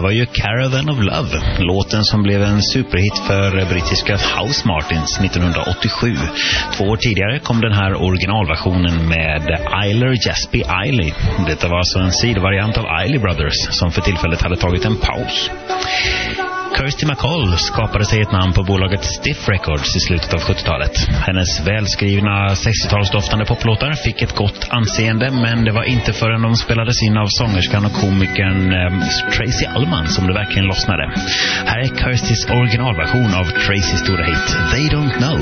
var ju Caravan of Love, låten som blev en superhit för brittiska House Martins 1987. 2 år tidigare kom den här originalversionen med Eiler Jaspi Eiley. Detta var alltså en sidovariant av Eiley Brothers som för tillfället hade tagit en paus. Kirsty MacColl skapade sig ett namn på bolaget Stiff Records i slutet av 70-talet. Hennes välskrivna 60-talsdoftande poplåtar fick ett gott anseende, men det var inte förrän de spelades in av sångerskan och komikern Tracy Ullman som det verkligen lossnade. Här är Kirstys originalversion av Tracys stora hit They Don't Know.